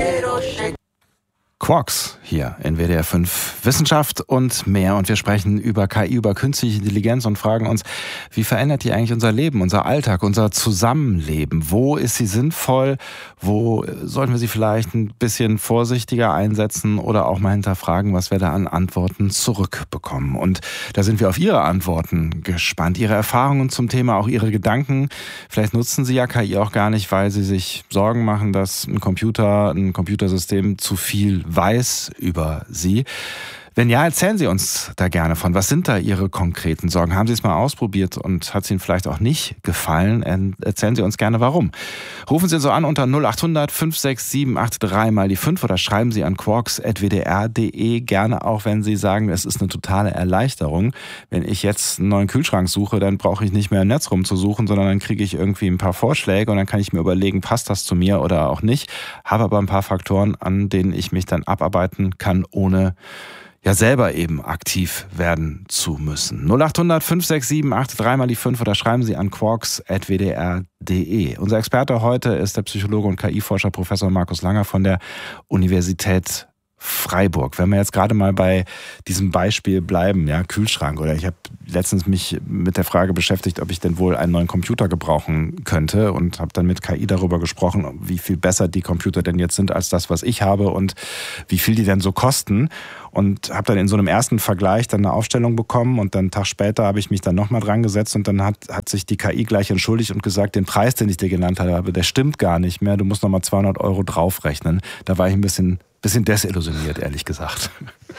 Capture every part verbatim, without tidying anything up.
Quarks hier in W D R fünf Wissenschaft und mehr. Und wir sprechen über K I, über künstliche Intelligenz und fragen uns, wie verändert die eigentlich unser Leben, unser Alltag, unser Zusammenleben? Wo ist sie sinnvoll? Wo sollten wir sie vielleicht ein bisschen vorsichtiger einsetzen oder auch mal hinterfragen, was wir da an Antworten zurückbekommen? Und da sind wir auf Ihre Antworten gespannt, Ihre Erfahrungen zum Thema, auch Ihre Gedanken. Vielleicht nutzen Sie ja K I auch gar nicht, weil Sie sich Sorgen machen, dass ein Computer, ein Computersystem zu viel weiß über Sie. Wenn ja, erzählen Sie uns da gerne von. Was sind da Ihre konkreten Sorgen? Haben Sie es mal ausprobiert und hat es Ihnen vielleicht auch nicht gefallen? Erzählen Sie uns gerne, warum. Rufen Sie uns so an unter null acht hundert fünf sechs sieben acht drei mal die fünf oder schreiben Sie an quarks at w d r punkt d e. Gerne auch, wenn Sie sagen, es ist eine totale Erleichterung. Wenn ich jetzt einen neuen Kühlschrank suche, dann brauche ich nicht mehr im Netz rumzusuchen, sondern dann kriege ich irgendwie ein paar Vorschläge und dann kann ich mir überlegen, passt das zu mir oder auch nicht. Habe aber ein paar Faktoren, an denen ich mich dann abarbeiten kann, ohne ja selber eben aktiv werden zu müssen. null acht hundert fünf sechs sieben acht drei mal die fünf oder schreiben Sie an quarks at w d r punkt d e. Unser Experte heute ist der Psychologe und K I-Forscher Professor Markus Langer von der Universität Freiburg. Wenn wir jetzt gerade mal bei diesem Beispiel bleiben, ja, Kühlschrank, oder ich habe letztens mich mit der Frage beschäftigt, ob ich denn wohl einen neuen Computer gebrauchen könnte und habe dann mit K I darüber gesprochen, wie viel besser die Computer denn jetzt sind als das, was ich habe und wie viel die denn so kosten. Und habe dann in so einem ersten Vergleich dann eine Aufstellung bekommen und dann einen Tag später habe ich mich dann nochmal dran gesetzt und dann hat, hat sich die K I gleich entschuldigt und gesagt, den Preis, den ich dir genannt habe, der stimmt gar nicht mehr, du musst nochmal zweihundert Euro draufrechnen. Da war ich ein bisschen, bisschen desillusioniert, ehrlich gesagt.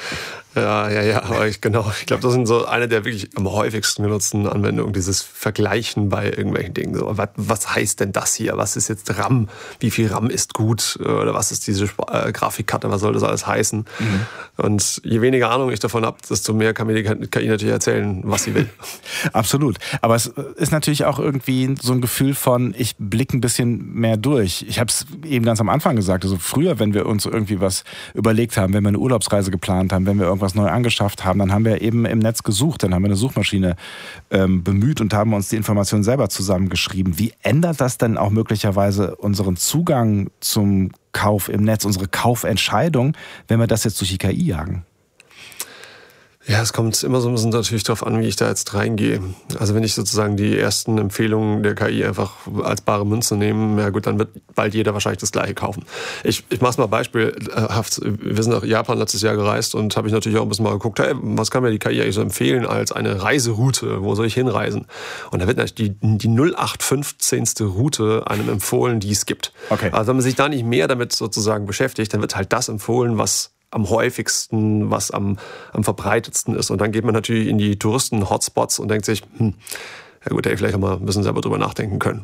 Ja, ja, ja, aber ich, genau. Ich glaube, das sind so eine der wirklich am häufigsten genutzten Anwendungen, dieses Vergleichen bei irgendwelchen Dingen. So, was, was heißt denn das hier? Was ist jetzt RAM? Wie viel RAM ist gut? Oder was ist diese äh, Grafikkarte? Was soll das alles heißen? Mhm. Und je weniger Ahnung ich davon habe, desto mehr kann mir die K I natürlich erzählen, was sie will. Absolut. Aber es ist natürlich auch irgendwie so ein Gefühl von, ich blicke ein bisschen mehr durch. Ich habe es eben ganz am Anfang gesagt. Also früher, wenn wir uns irgendwie was überlegt haben, wenn wir eine Urlaubsreise geplant haben, wenn wir irgendwas neu angeschafft haben, dann haben wir eben im Netz gesucht, dann haben wir eine Suchmaschine ähm, bemüht und haben uns die Informationen selber zusammengeschrieben. Wie ändert das denn auch möglicherweise unseren Zugang zum Kauf im Netz, unsere Kaufentscheidung, wenn wir das jetzt durch die K I jagen? Ja, es kommt immer so ein bisschen natürlich darauf an, wie ich da jetzt reingehe. Also wenn ich sozusagen die ersten Empfehlungen der K I einfach als bare Münze nehme, ja gut, dann wird bald jeder wahrscheinlich das Gleiche kaufen. Ich, ich mache es mal beispielhaft. Wir sind nach Japan letztes Jahr gereist und habe ich natürlich auch ein bisschen mal geguckt, hey, was kann mir die K I eigentlich so empfehlen als eine Reiseroute? Wo soll ich hinreisen? Und da wird natürlich die, die null acht fünfzehnste Route einem empfohlen, die es gibt. Okay. Also wenn man sich da nicht mehr damit sozusagen beschäftigt, dann wird halt das empfohlen, was am häufigsten, was am, am verbreitetsten ist. Und dann geht man natürlich in die Touristen-Hotspots und denkt sich, hm, ja gut, hätte ich vielleicht auch mal ein bisschen selber drüber nachdenken können.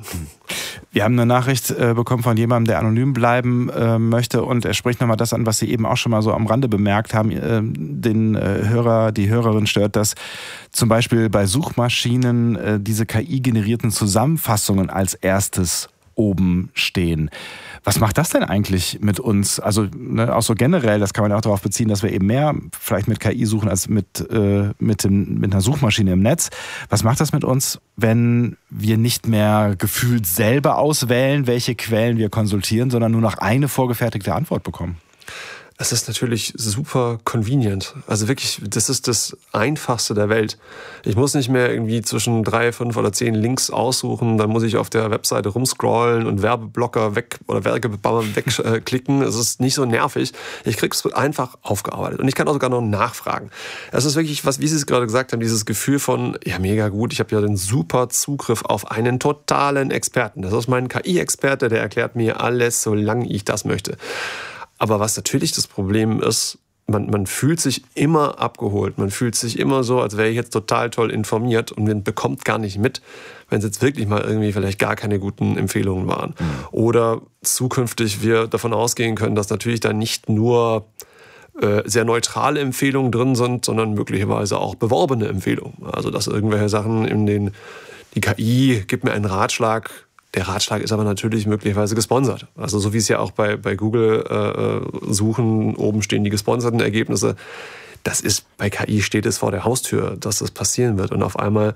Wir haben eine Nachricht äh, bekommen von jemandem, der anonym bleiben äh, möchte und er spricht nochmal das an, was Sie eben auch schon mal so am Rande bemerkt haben. Äh, den äh, Hörer, die Hörerin stört, dass zum Beispiel bei Suchmaschinen äh, diese K I-generierten Zusammenfassungen als erstes oben stehen. Was macht das denn eigentlich mit uns? Also ne, auch so generell, das kann man ja auch darauf beziehen, dass wir eben mehr vielleicht mit K I suchen als mit, äh, mit, dem, mit einer Suchmaschine im Netz. Was macht das mit uns, wenn wir nicht mehr gefühlt selber auswählen, welche Quellen wir konsultieren, sondern nur noch eine vorgefertigte Antwort bekommen? Es ist natürlich super convenient. Also wirklich, das ist das Einfachste der Welt. Ich muss nicht mehr irgendwie zwischen drei, fünf oder zehn Links aussuchen. Dann muss ich auf der Webseite rumscrollen und Werbeblocker weg oder Werbebanner wegklicken. Es ist nicht so nervig. Ich krieg's einfach aufgearbeitet. Und ich kann auch sogar noch nachfragen. Es ist wirklich, was, wie Sie es gerade gesagt haben, dieses Gefühl von, ja, mega gut, ich habe ja den super Zugriff auf einen totalen Experten. Das ist mein K I-Experte, der erklärt mir alles, solange ich das möchte. Aber was natürlich das Problem ist, man, man fühlt sich immer abgeholt. Man fühlt sich immer so, als wäre ich jetzt total toll informiert und man bekommt gar nicht mit, wenn es jetzt wirklich mal irgendwie vielleicht gar keine guten Empfehlungen waren. Mhm. Oder zukünftig wir davon ausgehen können, dass natürlich da nicht nur äh, sehr neutrale Empfehlungen drin sind, sondern möglicherweise auch beworbene Empfehlungen. Also dass irgendwelche Sachen in den, die K I gibt mir einen Ratschlag. Der Ratschlag ist aber natürlich möglicherweise gesponsert. Also so wie es ja auch bei, bei Google äh, Suchen, oben stehen die gesponserten Ergebnisse. Das ist, bei K I steht es vor der Haustür, dass das passieren wird. Und auf einmal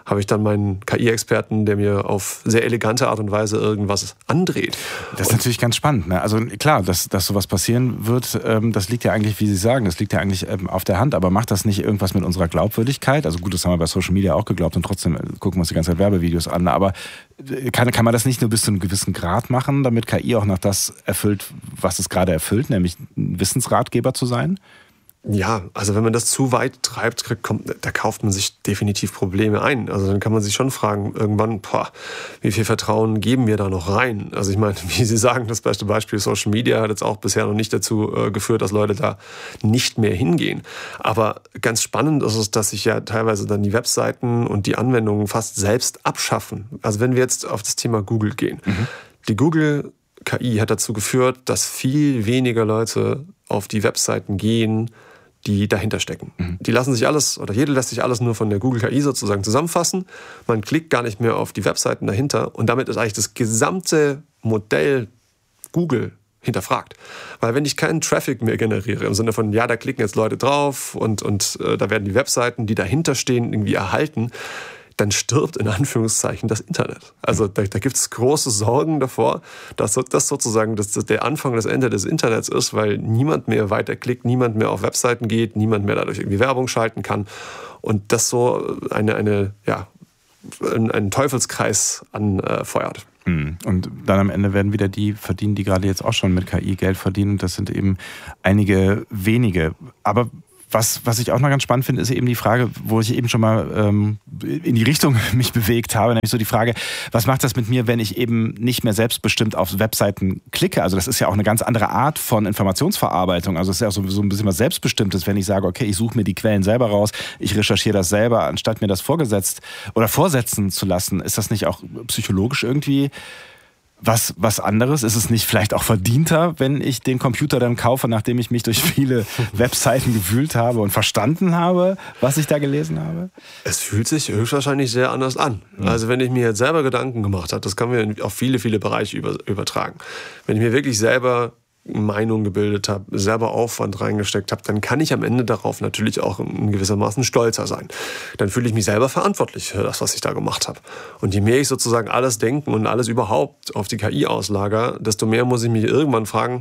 habe ich dann meinen K I-Experten, der mir auf sehr elegante Art und Weise irgendwas andreht. Das ist und natürlich ganz spannend. Ne? Also klar, dass, dass sowas passieren wird, ähm, das liegt ja eigentlich, wie Sie sagen, das liegt ja eigentlich ähm, auf der Hand, aber macht das nicht irgendwas mit unserer Glaubwürdigkeit? Also gut, das haben wir bei Social Media auch geglaubt und trotzdem gucken wir uns die ganze Zeit Werbevideos an, aber kann, kann man das nicht nur bis zu einem gewissen Grad machen, damit K I auch noch das erfüllt, was es gerade erfüllt, nämlich ein Wissensratgeber zu sein? Ja, also wenn man das zu weit treibt, kommt, da kauft man sich definitiv Probleme ein. Also dann kann man sich schon fragen, irgendwann, boah, wie viel Vertrauen geben wir da noch rein? Also ich meine, wie Sie sagen, das beste Beispiel Social Media hat jetzt auch bisher noch nicht dazu äh, geführt, dass Leute da nicht mehr hingehen. Aber ganz spannend ist es, dass sich ja teilweise dann die Webseiten und die Anwendungen fast selbst abschaffen. Also wenn wir jetzt auf das Thema Google gehen. Mhm. Die Google K I hat dazu geführt, dass viel weniger Leute auf die Webseiten gehen, die dahinter stecken. Mhm. Die lassen sich alles, oder jeder lässt sich alles nur von der Google K I sozusagen zusammenfassen. Man klickt gar nicht mehr auf die Webseiten dahinter und damit ist eigentlich das gesamte Modell Google hinterfragt. Weil wenn ich keinen Traffic mehr generiere, im Sinne von, ja, da klicken jetzt Leute drauf und, und äh, da werden die Webseiten, die dahinter stehen, irgendwie erhalten, dann stirbt in Anführungszeichen das Internet. Also da, da gibt es große Sorgen davor, dass das sozusagen das, das der Anfang, das Ende des Internets ist, weil niemand mehr weiterklickt, niemand mehr auf Webseiten geht, niemand mehr dadurch irgendwie Werbung schalten kann und das so eine, eine ja, einen Teufelskreis anfeuert. Und dann am Ende werden wieder die verdienen, die gerade jetzt auch schon mit K I Geld verdienen. Das sind eben einige wenige. Aber Was, was ich auch noch ganz spannend finde, ist eben die Frage, wo ich eben schon mal ähm, in die Richtung mich bewegt habe, nämlich so die Frage, was macht das mit mir, wenn ich eben nicht mehr selbstbestimmt auf Webseiten klicke? Also das ist ja auch eine ganz andere Art von Informationsverarbeitung. Also es ist ja auch so, so ein bisschen was Selbstbestimmtes, wenn ich sage, okay, ich suche mir die Quellen selber raus, ich recherchiere das selber, anstatt mir das vorgesetzt oder vorsetzen zu lassen. Ist das nicht auch psychologisch irgendwie Was, was anderes? Ist es nicht vielleicht auch verdienter, wenn ich den Computer dann kaufe, nachdem ich mich durch viele Webseiten gewühlt habe und verstanden habe, was ich da gelesen habe? Es fühlt sich höchstwahrscheinlich sehr anders an. Mhm. Also wenn ich mir jetzt selber Gedanken gemacht habe, das kann man auf viele, viele Bereiche über, übertragen. Wenn ich mir wirklich selber Meinung gebildet habe, selber Aufwand reingesteckt habe, dann kann ich am Ende darauf natürlich auch in gewissermaßen stolzer sein. Dann fühle ich mich selber verantwortlich für das, was ich da gemacht habe. Und je mehr ich sozusagen alles denken und alles überhaupt auf die K I auslager, desto mehr muss ich mich irgendwann fragen,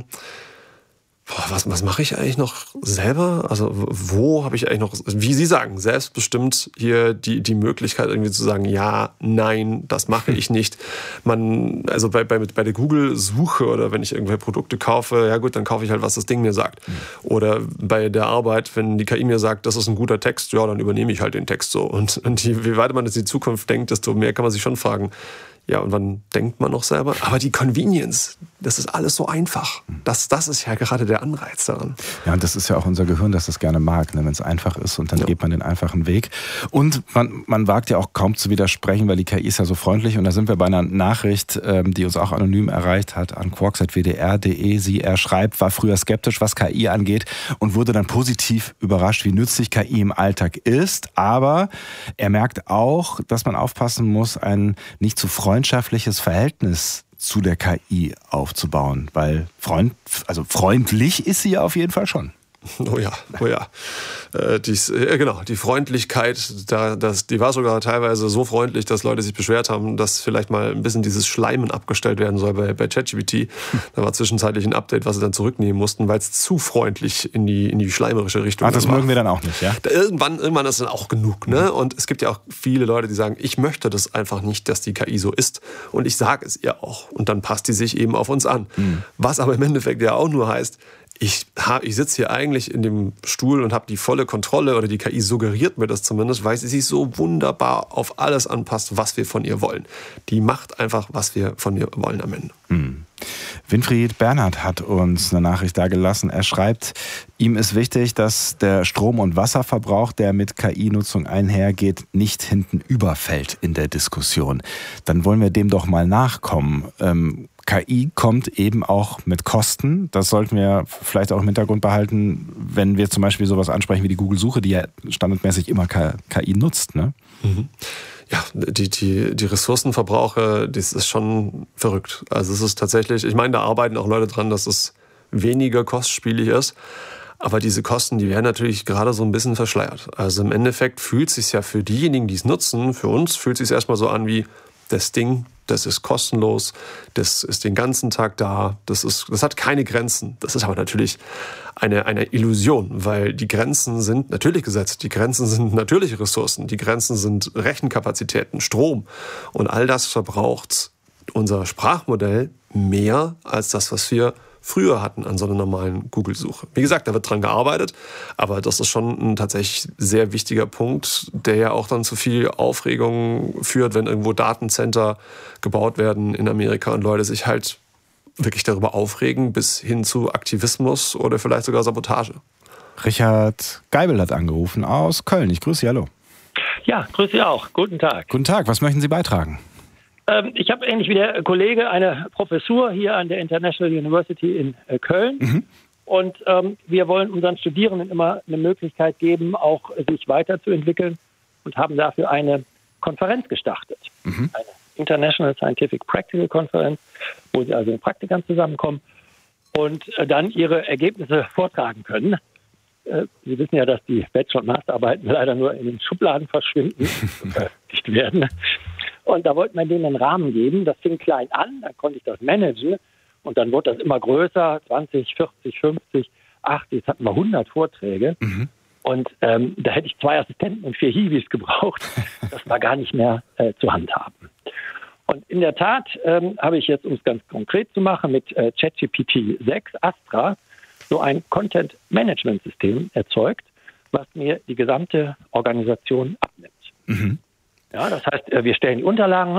boah, was, was mache ich eigentlich noch selber? Also wo habe ich eigentlich noch, wie Sie sagen, selbstbestimmt hier die, die Möglichkeit irgendwie zu sagen, ja, nein, das mache ich nicht. Man, also bei, bei, bei der Google-Suche oder wenn ich irgendwelche Produkte kaufe, ja gut, dann kaufe ich halt, was das Ding mir sagt. Mhm. Oder bei der Arbeit, wenn die K I mir sagt, das ist ein guter Text, ja, dann übernehme ich halt den Text so. Und, und je, je weiter man jetzt in die Zukunft denkt, desto mehr kann man sich schon fragen, ja, und wann denkt man noch selber? Aber die Convenience, das ist alles so einfach. Das, das ist ja gerade der Anreiz daran. Ja, und das ist ja auch unser Gehirn, das das gerne mag, ne? Wenn es einfach ist und dann ja. geht man den einfachen Weg. Und man, man wagt ja auch kaum zu widersprechen, weil die K I ist ja so freundlich. Und da sind wir bei einer Nachricht, ähm, die uns auch anonym erreicht hat, an quarks at w d r punkt d e. Sie, er schreibt, war früher skeptisch, was K I angeht und wurde dann positiv überrascht, wie nützlich K I im Alltag ist. Aber er merkt auch, dass man aufpassen muss, ein nicht zu freundliches freundschaftliches Verhältnis zu der K I aufzubauen, weil Freund, also freundlich ist sie ja auf jeden Fall schon. Oh ja, oh ja. Äh, dies, äh, genau, die Freundlichkeit, da, das, die war sogar teilweise so freundlich, dass Leute sich beschwert haben, dass vielleicht mal ein bisschen dieses Schleimen abgestellt werden soll bei, bei ChatGPT. Hm. Da war zwischenzeitlich ein Update, was sie dann zurücknehmen mussten, weil es zu freundlich in die, in die schleimerische Richtung Ach, das war. mögen wir dann auch nicht, ja? Da irgendwann, irgendwann ist dann auch genug, ne? Und es gibt ja auch viele Leute, die sagen, ich möchte das einfach nicht, dass die K I so ist. Und ich sage es ihr auch. Und dann passt die sich eben auf uns an. Hm. Was aber im Endeffekt ja auch nur heißt, Ich, ich sitze hier eigentlich in dem Stuhl und habe die volle Kontrolle, oder die K I suggeriert mir das zumindest, weil sie sich so wunderbar auf alles anpasst, was wir von ihr wollen. Die macht einfach, was wir von ihr wollen am Ende. Hm. Winfried Bernhard hat uns eine Nachricht da gelassen. Er schreibt, ihm ist wichtig, dass der Strom- und Wasserverbrauch, der mit K I-Nutzung einhergeht, nicht hinten überfällt in der Diskussion. Dann wollen wir dem doch mal nachkommen. Ähm, K I kommt eben auch mit Kosten. Das sollten wir vielleicht auch im Hintergrund behalten, wenn wir zum Beispiel sowas ansprechen wie die Google-Suche, die ja standardmäßig immer K I nutzt, ne? Mhm. Ja, die, die, die Ressourcenverbrauche, das ist schon verrückt. Also es ist tatsächlich, ich meine, da arbeiten auch Leute dran, dass es weniger kostspielig ist. Aber diese Kosten, die werden natürlich gerade so ein bisschen verschleiert. Also im Endeffekt fühlt es sich ja für diejenigen, die es nutzen, für uns fühlt es sich erstmal so an wie das Ding, das ist kostenlos, das ist den ganzen Tag da, das ist, das hat keine Grenzen. Das ist aber natürlich eine, eine Illusion, weil die Grenzen sind natürlich gesetzt, die Grenzen sind natürliche Ressourcen, die Grenzen sind Rechenkapazitäten, Strom und all das verbraucht unser Sprachmodell mehr als das, was wir früher hatten an so einer normalen Google-Suche. Wie gesagt, da wird dran gearbeitet, aber das ist schon ein tatsächlich sehr wichtiger Punkt, der ja auch dann zu viel Aufregung führt, wenn irgendwo Datencenter gebaut werden in Amerika und Leute sich halt wirklich darüber aufregen, bis hin zu Aktivismus oder vielleicht sogar Sabotage. Richard Geibel hat angerufen aus Köln. Ich grüße Sie, hallo. Ja, grüße Sie auch. Guten Tag. Guten Tag, was möchten Sie beitragen? Ich habe ähnlich wie der Kollege eine Professur hier an der International University in Köln. Mhm. Und ähm, wir wollen unseren Studierenden immer eine Möglichkeit geben, auch sich weiterzuentwickeln und haben dafür eine Konferenz gestartet. Mhm. Eine International Scientific Practical Konferenz, wo sie also in Praktikern zusammenkommen und äh, dann ihre Ergebnisse vortragen können. Äh, Sie wissen ja, dass die Bachelor- und Masterarbeiten leider nur in den Schubladen verschwinden und veröffentlicht werden. Und da wollten wir denen einen Rahmen geben. Das fing klein an, dann konnte ich das managen. Und dann wurde das immer größer, zwanzig, vierzig, fünfzig, achtzig, jetzt hatten wir hundert Vorträge. Mhm. Und ähm, da hätte ich zwei Assistenten und vier Hiwis gebraucht. Das war gar nicht mehr äh, zu handhaben. Und in der Tat ähm, habe ich jetzt, um es ganz konkret zu machen, mit äh, ChatGPT sechs Astra so ein Content-Management-System erzeugt, was mir die gesamte Organisation abnimmt. Mhm. Ja, das heißt, wir stellen die Unterlagen